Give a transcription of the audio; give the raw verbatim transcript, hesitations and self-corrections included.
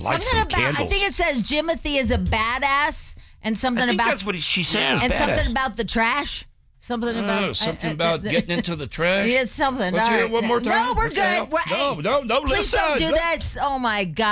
Light something some about. candles. I think it says Jimothy is a badass, and something I think about that's what he, she said. and badass. something about the trash. Something about Oh, something uh, uh, about uh, getting into the trash. Yeah, something. Let's All hear right. it one more time. No, we're What the hell? good. We're, No, no, no, Please listen. don't do No. this. Oh my God.